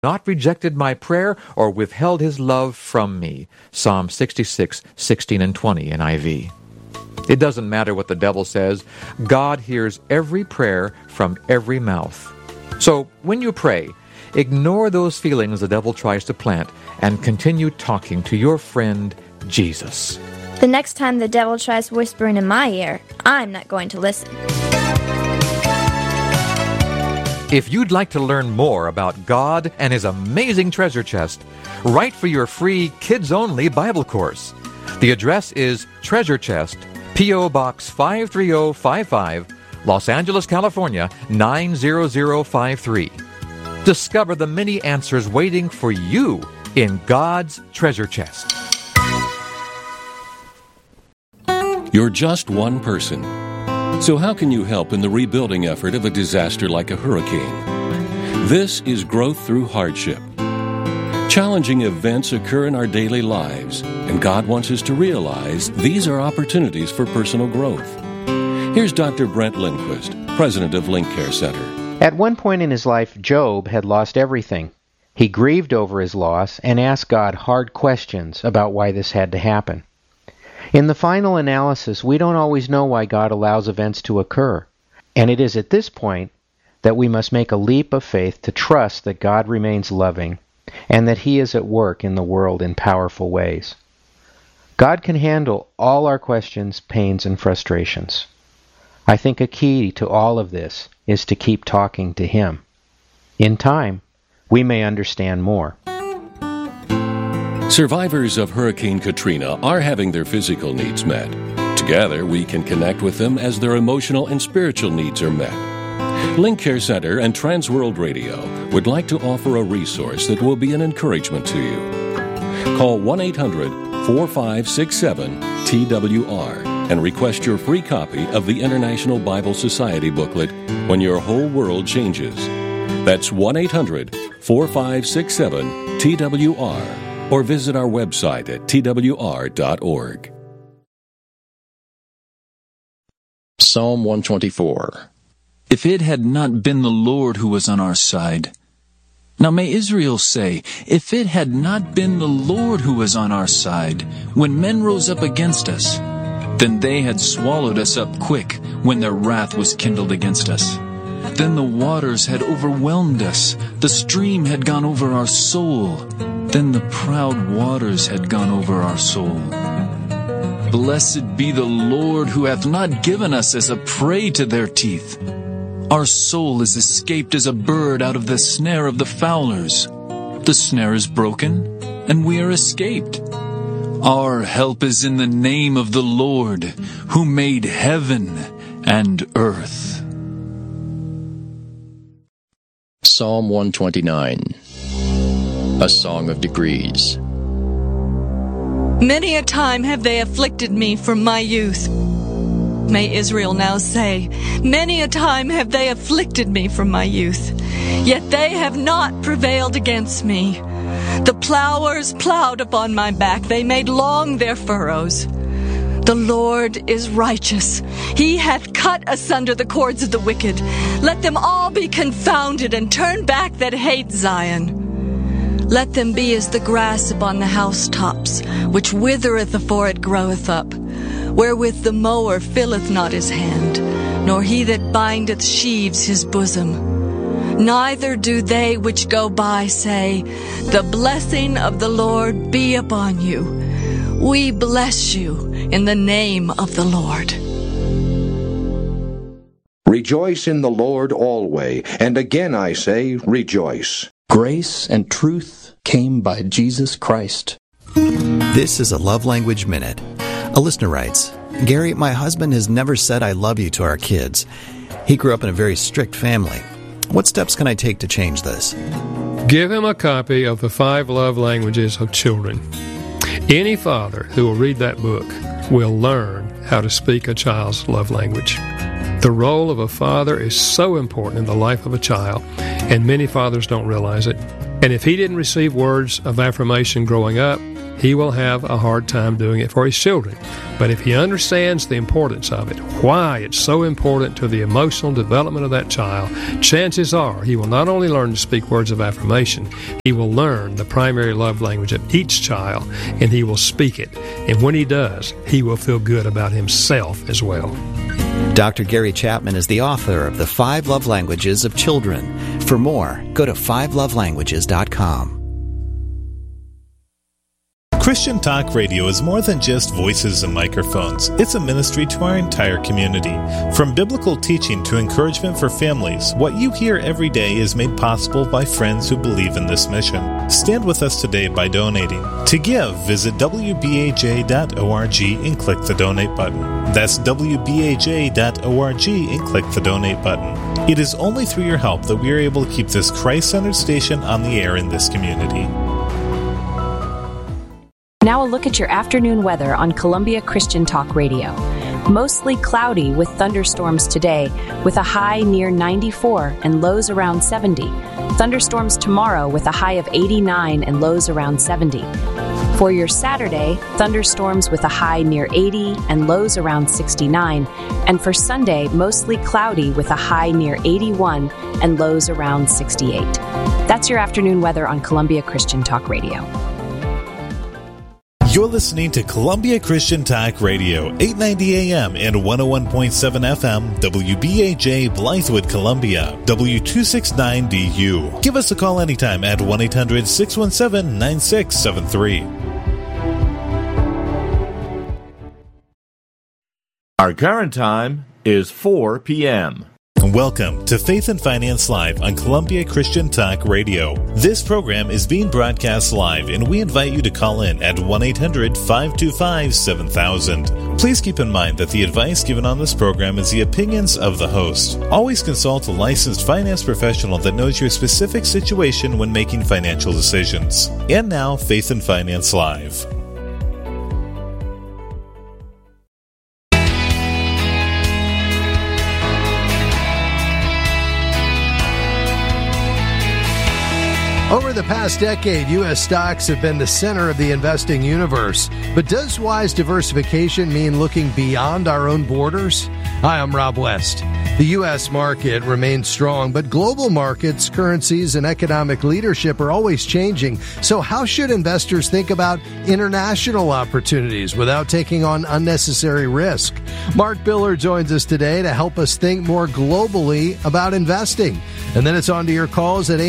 not rejected my prayer or withheld his love from me. Psalm 66, 16 and 20 NIV. It doesn't matter what the devil says. God hears every prayer from every mouth. So when you pray, ignore those feelings the devil tries to plant and continue talking to your friend Jesus. The next time the devil tries whispering in my ear, I'm not going to listen. If you'd like to learn more about God and His amazing treasure chest, write for your free kids-only Bible course. The address is Treasure Chest, P.O. Box 53055, Los Angeles, California, 90053. Discover the many answers waiting for you in God's treasure chest. You're just one person. So how can you help in the rebuilding effort of a disaster like a hurricane? This is Growth Through Hardship. Challenging events occur in our daily lives, and God wants us to realize these are opportunities for personal growth. Here's Dr. Brent Lindquist, president of Link Care Center. At one point in his life, Job had lost everything. He grieved over his loss and asked God hard questions about why this had to happen. In the final analysis, we don't always know why God allows events to occur, and it is at this point that we must make a leap of faith to trust that God remains loving and that He is at work in the world in powerful ways. God can handle all our questions, pains, and frustrations. I think a key to all of this is to keep talking to Him. In time, we may understand more. Survivors of Hurricane Katrina are having their physical needs met. Together, we can connect with them as their emotional and spiritual needs are met. Link Care Center and Transworld Radio would like to offer a resource that will be an encouragement to you. Call 1-800-4567-TWR and request your free copy of the International Bible Society booklet, When Your Whole World Changes. That's 1-800-4567-TWR. Or visit our website at twr.org. Psalm 124. If it had not been the Lord who was on our side. Now may Israel say, if it had not been the Lord who was on our side, when men rose up against us, then they had swallowed us up quick when their wrath was kindled against us. Then the waters had overwhelmed us, the stream had gone over our soul. Then the proud waters had gone over our soul. Blessed be the Lord who hath not given us as a prey to their teeth. Our soul is escaped as a bird out of the snare of the fowlers. The snare is broken, and we are escaped. Our help is in the name of the Lord, who made heaven and earth. Psalm 129. A Song of Degrees. Many a time have they afflicted me from my youth. May Israel now say, many a time have they afflicted me from my youth, yet they have not prevailed against me. The plowers plowed upon my back, they made long their furrows. The Lord is righteous. He hath cut asunder the cords of the wicked. Let them all be confounded and turn back that hate Zion. Let them be as the grass upon the housetops, which withereth afore it groweth up, wherewith the mower filleth not his hand, nor he that bindeth sheaves his bosom. Neither do they which go by say, the blessing of the Lord be upon you. We bless you in the name of the Lord. Rejoice in the Lord always, and again I say, rejoice. Grace and truth came by Jesus Christ. This is a Love Language Minute. A listener writes, Gary, my husband has never said I love you to our kids. He grew up in a very strict family. What steps can I take to change this? Give him a copy of the 5 Love Languages of Children. Any father who will read that book will learn how to speak a child's love language. The role of a father is so important in the life of a child, and many fathers don't realize it. And if he didn't receive words of affirmation growing up, he will have a hard time doing it for his children. But if he understands the importance of it, why it's so important to the emotional development of that child, chances are he will not only learn to speak words of affirmation, he will learn the primary love language of each child, and he will speak it. And when he does, he will feel good about himself as well. Dr. Gary Chapman is the author of The 5 Love Languages of Children. For more, go to 5lovelanguages.com. Christian Talk Radio is more than just voices and microphones. It's a ministry to our entire community. From biblical teaching to encouragement for families, what you hear every day is made possible by friends who believe in this mission. Stand with us today by donating. To give, visit wbaj.org and click the donate button. That's wbaj.org and click the donate button. It is only through your help that we are able to keep this Christ-centered station on the air in this community. Now a look at your afternoon weather on Columbia Christian Talk Radio. Mostly cloudy with thunderstorms today, with a high near 94 and lows around 70. Thunderstorms tomorrow with a high of 89 and lows around 70. For your Saturday, thunderstorms with a high near 80 and lows around 69. And for Sunday, mostly cloudy with a high near 81 and lows around 68. That's your afternoon weather on Columbia Christian Talk Radio. You're listening to Columbia Christian Talk Radio, 890 AM and 101.7 FM, WBAJ Blythewood, Columbia, W269DU. Give us a call anytime at 1-800-617-9673. Our current time is 4 p.m. Welcome to Faith and Finance Live on Columbia Christian Talk Radio. This program is being broadcast live, and we invite you to call in at 1-800-525-7000. Please keep in mind that the advice given on this program is the opinions of the host. Always consult a licensed finance professional that knows your specific situation when making financial decisions. And now, Faith and Finance Live. Over the past decade, U.S. stocks have been the center of the investing universe. But does wise diversification mean looking beyond our own borders? Hi, I'm Rob West. The U.S. market remains strong, but global markets, currencies, and economic leadership are always changing. So how should investors think about international opportunities without taking on unnecessary risk? Mark Biller joins us today to help us think more globally about investing. And then it's on to your calls at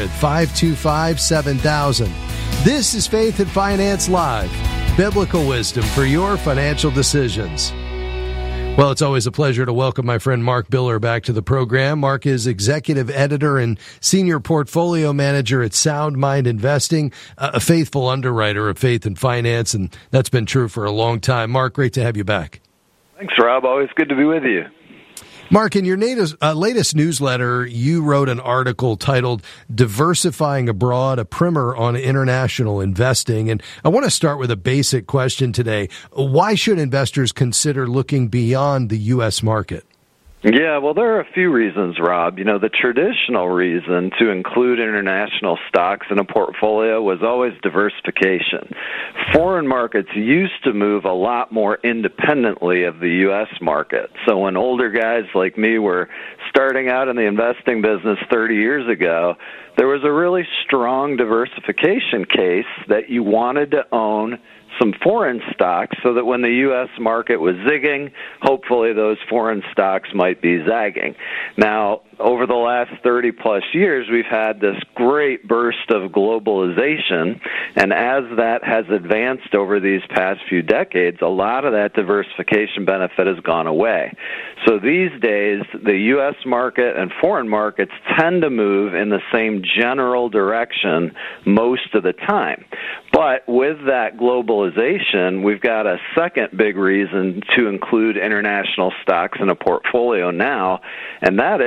800-525-7000. This is Faith and Finance Live, biblical wisdom for your financial decisions. Well, it's always a pleasure to welcome my friend Mark Biller back to the program. Mark is executive editor and senior portfolio manager at Sound Mind Investing, a faithful underwriter of Faith and Finance, and that's been true for a long time. Mark, great to have you back. Thanks, Rob. Always good to be with you. Mark, in your latest newsletter, you wrote an article titled Diversifying Abroad, a primer on international investing. And I want to start with a basic question today. Why should investors consider looking beyond the U.S. market? Yeah, well, there are a few reasons, Rob. You know, the traditional reason to include international stocks in a portfolio was always diversification. Foreign markets used to move a lot more independently of the U.S. market. So when older guys like me were starting out in the investing business 30 years ago, there was a really strong diversification case that you wanted to own some foreign stocks so that when the U.S. market was zigging, hopefully those foreign stocks might be zagging. Now, over the last 30-plus years, we've had this great burst of globalization, and as that has advanced over these past few decades, a lot of that diversification benefit has gone away. So these days, the U.S. market and foreign markets tend to move in the same general direction most of the time. But with that globalization, we've got a second big reason to include international stocks in a portfolio now, and that is that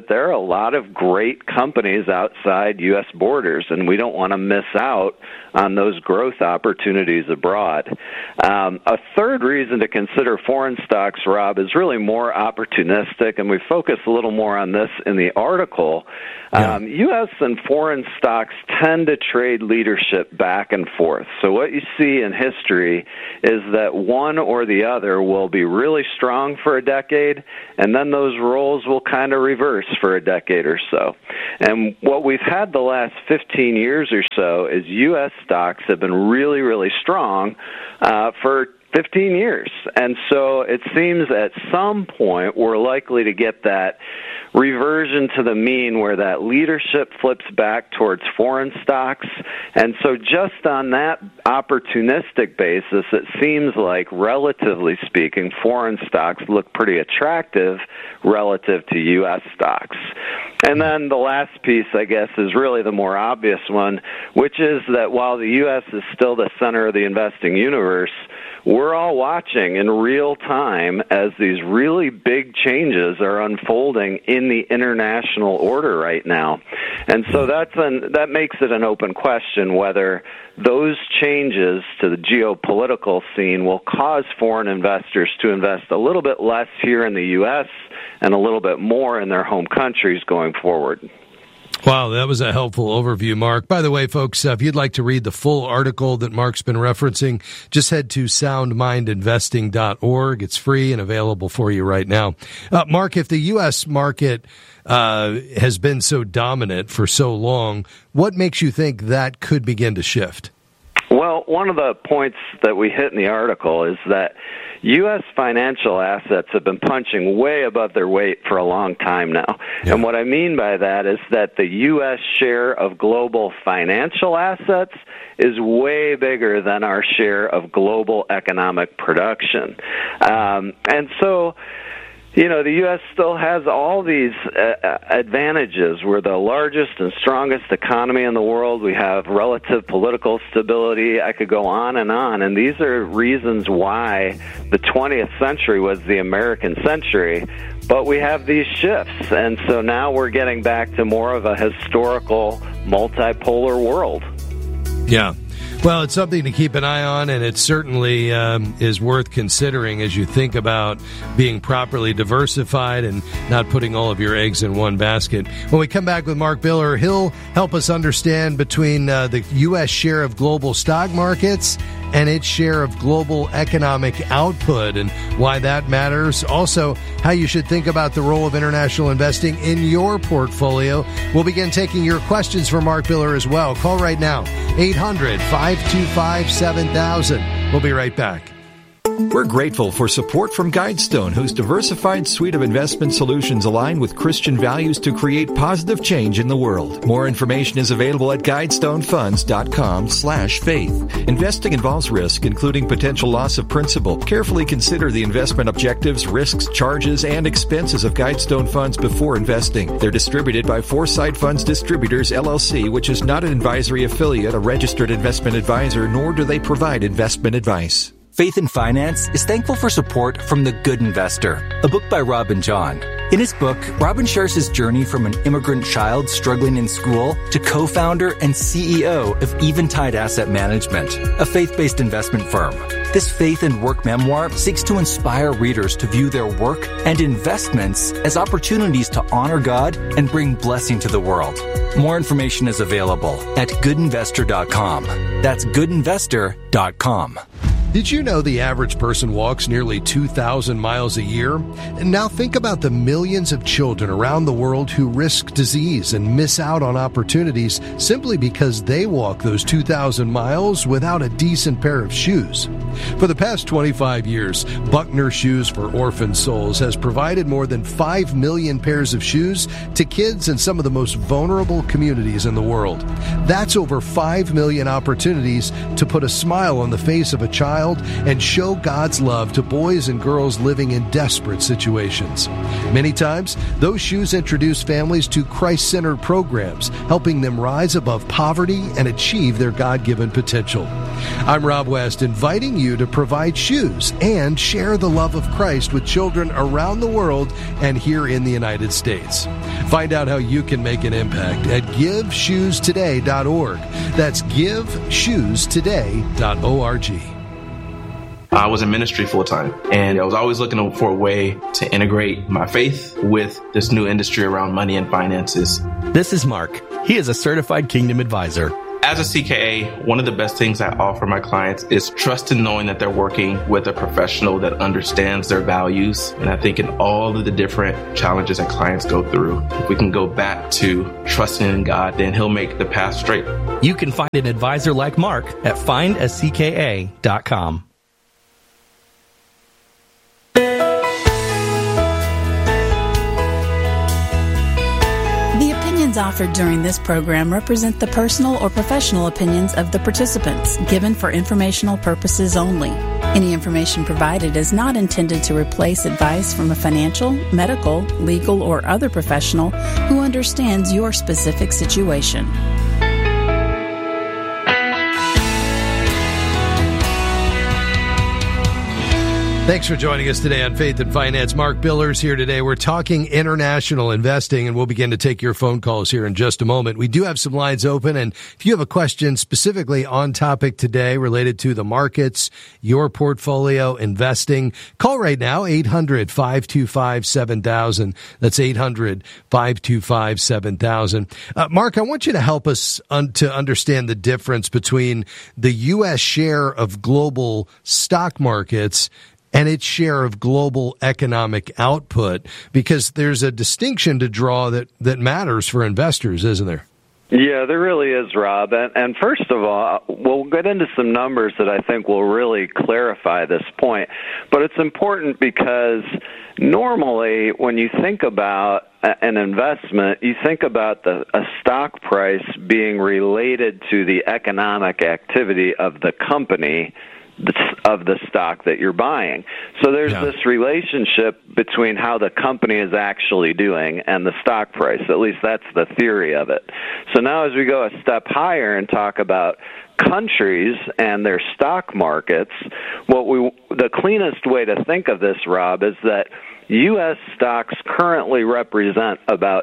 there are a lot of great companies outside U.S. borders, and we don't want to miss out on those growth opportunities abroad. A third reason to consider foreign stocks, Rob, is really more opportunistic, and we focus a little more on this in the article. U.S. and foreign stocks tend to trade leadership back and forth. So what you see in history is that one or the other will be really strong for a decade, and then those roles will kind of reverse for a decade or so. And what we've had the last 15 years or so is U.S. stocks have been really, really strong for 15 years. And so it seems at some point we're likely to get that reversion to the mean where that leadership flips back towards foreign stocks. And so just on that opportunistic basis, it seems like, relatively speaking, foreign stocks look pretty attractive relative to U.S. stocks. And then the last piece, I guess, is really the more obvious one, which is that while the U.S. is still the center of the investing universe, we're all watching in real time as these really big changes are unfolding in the international order right now. And so that makes it an open question whether those changes to the geopolitical scene will cause foreign investors to invest a little bit less here in the U.S. and a little bit more in their home countries going forward. Wow, that was a helpful overview, Mark. By the way, folks, if you'd like to read the full article that Mark's been referencing, just head to soundmindinvesting.org. It's free and available for you right now. Mark, if the U.S. market has been so dominant for so long, what makes you think that could begin to shift? Well, one of the points that we hit in the article is that U.S. financial assets have been punching way above their weight for a long time now. Yeah. And what I mean by that is that the U.S. share of global financial assets is way bigger than our share of global economic production. And so, you know, the U.S. still has all these advantages. We're the largest and strongest economy in the world. We have relative political stability. I could go on, and these are reasons why the 20th century was the American century. But we have these shifts, and so now we're getting back to more of a historical, multipolar world. Yeah. Well, it's something to keep an eye on, and it certainly is worth considering as you think about being properly diversified and not putting all of your eggs in one basket. When we come back with Mark Biller, he'll help us understand between the U.S. share of global stock markets and its share of global economic output and why that matters. Also, how you should think about the role of international investing in your portfolio. We'll begin taking your questions for Mark Biller as well. Call right now, 800-525-7000. We'll be right back. We're grateful for support from Guidestone, whose diversified suite of investment solutions align with Christian values to create positive change in the world. More information is available at GuidestoneFunds.com/faith. Investing involves risk, including potential loss of principal. Carefully consider the investment objectives, risks, charges, and expenses of Guidestone Funds before investing. They're distributed by Foresight Funds Distributors, LLC, which is not an advisory affiliate, a registered investment advisor, nor do they provide investment advice. Faith in Finance is thankful for support from The Good Investor, a book by Robin John. In his book, Robin shares his journey from an immigrant child struggling in school to co-founder and CEO of Eventide Asset Management, a faith-based investment firm. This faith and work memoir seeks to inspire readers to view their work and investments as opportunities to honor God and bring blessing to the world. More information is available at goodinvestor.com. That's goodinvestor.com. Did you know the average person walks nearly 2,000 miles a year? And now think about the millions of children around the world who risk disease and miss out on opportunities simply because they walk those 2,000 miles without a decent pair of shoes. For the past 25 years, Buckner Shoes for Orphan Souls has provided more than 5 million pairs of shoes to kids in some of the most vulnerable communities in the world. That's over 5 million opportunities to put a smile on the face of a child and show God's love to boys and girls living in desperate situations. Many times, those shoes introduce families to Christ-centered programs, helping them rise above poverty and achieve their God-given potential. I'm Rob West, inviting you to provide shoes and share the love of Christ with children around the world and here in the United States. Find out how you can make an impact at GiveShoesToday.org. That's GiveShoesToday.org. I was in ministry full-time, and I was always looking for a way to integrate my faith with this new industry around money and finances. This is Mark. He is a certified Kingdom advisor. As a CKA, one of the best things I offer my clients is trust in knowing that they're working with a professional that understands their values. And I think in all of the different challenges that clients go through, if we can go back to trusting in God, then He'll make the path straight. You can find an advisor like Mark at findacka.com. The opinions offered during this program represent the personal or professional opinions of the participants, given for informational purposes only. Any information provided is not intended to replace advice from a financial, medical, legal, or other professional who understands your specific situation. Thanks for joining us today on Faith and Finance. Mark Billers here today. We're talking international investing, and we'll begin to take your phone calls here in just a moment. We do have some lines open, and if you have a question specifically on topic today related to the markets, your portfolio, investing, call right now, 800-525-7000. That's 800-525-7000. Mark, I want you to help us to understand the difference between the U.S. share of global stock markets and its share of global economic output, because there's a distinction to draw that matters for investors, isn't there? Yeah, there really is, Rob. And first of all, we'll get into some numbers that I think will really clarify this point. But it's important because normally when you think about an investment, you think about a stock price being related to the economic activity of the company of the stock that you're buying. So there's this relationship between how the company is actually doing and the stock price. At least that's the theory of it. So now as we go a step higher and talk about countries and their stock markets, the cleanest way to think of this, Rob, is that U.S. stocks currently represent about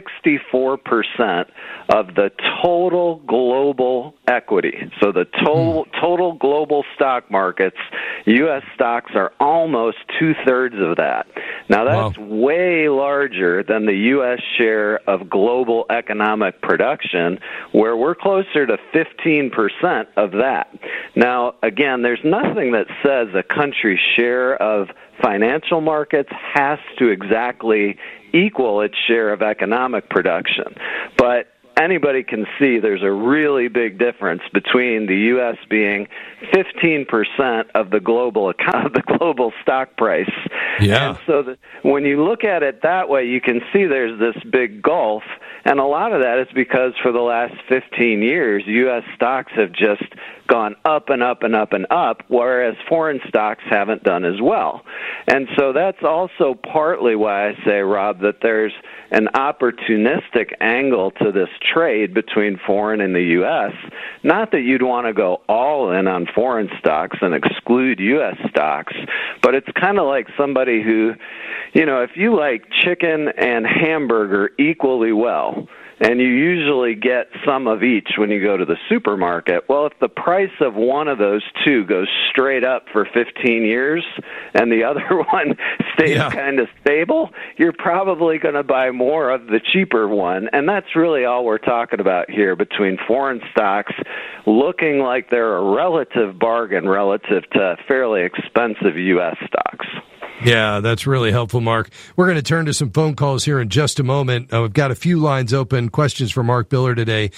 64% of the total global equity. So the total global stock markets, U.S. stocks are almost two-thirds of that. Now, that's way larger than the U.S. share of global economic production, where we're closer to 15% of that. Now, again, there's nothing that says a country's share of financial markets has to exactly equal its share of economic production. But anybody can see there's a really big difference between the U.S. being 15% of the global stock price. Yeah. And so when you look at it that way, you can see there's this big gulf, and a lot of that is because for the last 15 years, U.S. stocks have just gone up and up and up and up, whereas foreign stocks haven't done as well. And so that's also partly why I say, Rob, that there's an opportunistic angle to this trade between foreign and the U.S. Not that you'd want to go all in on foreign stocks and exclude U.S. stocks, but it's kind of like somebody who, if you like chicken and hamburger equally well, and you usually get some of each when you go to the supermarket. Well, if the price of one of those two goes straight up for 15 years and the other one stays kind of stable, you're probably going to buy more of the cheaper one. And that's really all we're talking about here between foreign stocks looking like they're a relative bargain relative to fairly expensive U.S. stocks. Yeah, that's really helpful, Mark. We're going to turn to some phone calls here in just a moment. We've got a few lines open. Questions for Mark Biller today,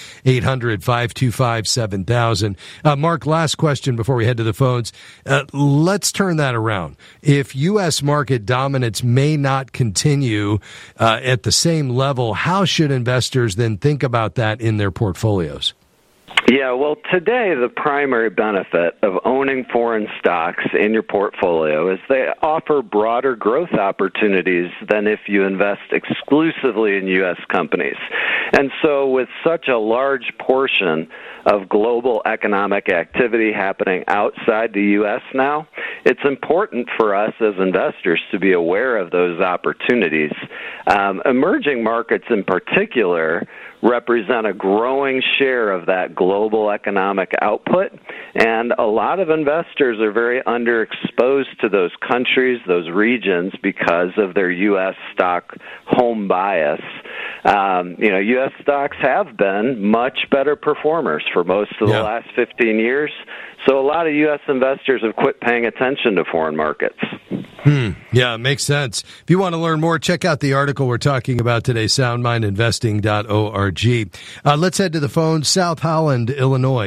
800-525-7000. Mark, last question before we head to the phones. Let's turn that around. If U.S. market dominance may not continue at the same level, how should investors then think about that in their portfolios? Yeah, well, today the primary benefit of owning foreign stocks in your portfolio is they offer broader growth opportunities than if you invest exclusively in U.S. companies. And so with such a large portion of global economic activity happening outside the U.S. now, it's important for us as investors to be aware of those opportunities. Emerging markets in particular represent a growing share of that global economic output, and a lot of investors are very underexposed to those countries, those regions, because of their U.S. stock home bias. U.S. stocks have been much better performers for most of the last 15 years, so a lot of U.S. investors have quit paying attention to foreign markets. Yeah, it makes sense. If you want to learn more, check out the article we're talking about today, soundmindinvesting.org. Let's head to the phone. South Holland, Illinois.